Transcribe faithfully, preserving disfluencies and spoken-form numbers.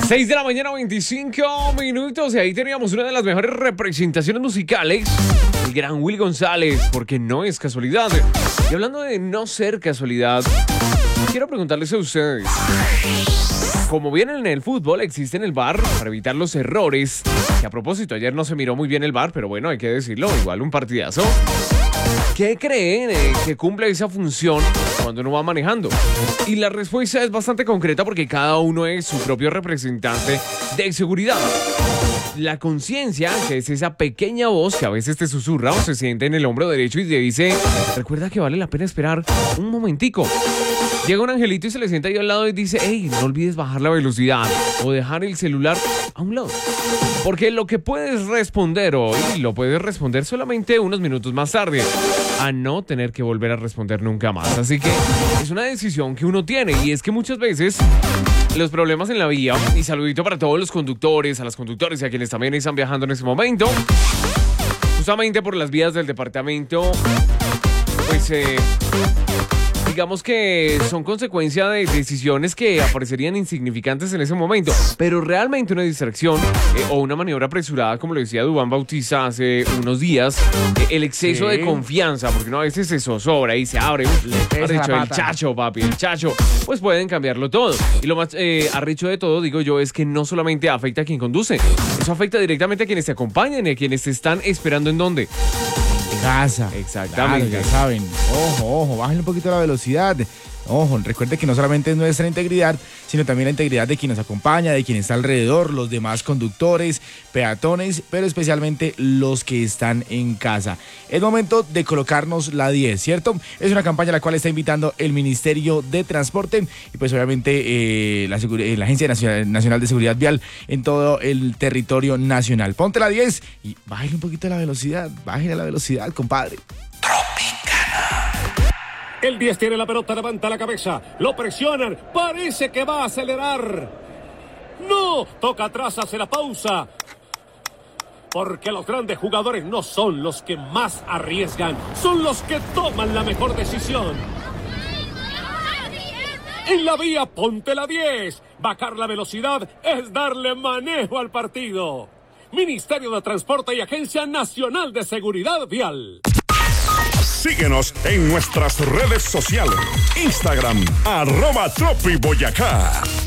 seis de la mañana, veinticinco minutos. Y ahí teníamos una de las mejores representaciones musicales. El gran Willy González, porque no es casualidad. Y hablando de no ser casualidad, quiero preguntarles a ustedes. Como bien en el fútbol existe en el V A R para evitar los errores, que a propósito ayer no se miró muy bien el V A R, pero bueno, hay que decirlo, igual un partidazo. ¿Qué creen eh, que cumple esa función cuando uno va manejando? Y la respuesta es bastante concreta porque cada uno es su propio representante de seguridad. La conciencia, que es esa pequeña voz que a veces te susurra o se siente en el hombro derecho y te dice, recuerda que vale la pena esperar un momentico. Llega un angelito y se le sienta ahí al lado y dice, hey, no olvides bajar la velocidad o dejar el celular a un lado. Porque lo que puedes responder hoy, lo puedes responder solamente unos minutos más tarde, a no tener que volver a responder nunca más. Así que es una decisión que uno tiene, y es que muchas veces los problemas en la vía, y saludito para todos los conductores, a las conductores y a quienes también están viajando en este momento, justamente por las vías del departamento, pues eh, digamos que son consecuencia de decisiones que aparecerían insignificantes en ese momento, pero realmente una distracción eh, o una maniobra apresurada, como lo decía Duván Bautista hace unos días, eh, el exceso sí. de confianza, porque uno a veces se zozobra y se abre, arrecho el chacho, papi, el chacho, pues pueden cambiarlo todo. Y lo más eh, arrecho de todo, digo yo, es que no solamente afecta a quien conduce, eso afecta directamente a quienes te acompañan y a quienes te están esperando en dónde. Casa. Exactamente. Claro, ya saben. Ojo, ojo, bájenle un poquito la velocidad. Ojo, recuerde que no solamente es nuestra integridad, sino también la integridad de quien nos acompaña, de quien está alrededor, los demás conductores, peatones, pero especialmente los que están en casa. Es momento de colocarnos la diez, ¿cierto? Es una campaña a la cual está invitando el Ministerio de Transporte y pues obviamente eh, la, eh, la Agencia Nacional, Nacional de Seguridad Vial en todo el territorio nacional. Ponte la diez y bájale un poquito la velocidad, bájale la velocidad, compadre. El diez tiene la pelota, levanta la cabeza, lo presionan, parece que va a acelerar. ¡No! Toca atrás, hace la pausa. Porque los grandes jugadores no son los que más arriesgan, son los que toman la mejor decisión. En la vía, ponte la diez. Bajar la velocidad es darle manejo al partido. Ministerio de Transporte y Agencia Nacional de Seguridad Vial. Síguenos en nuestras redes sociales. Instagram, arroba Tropi Boyacá.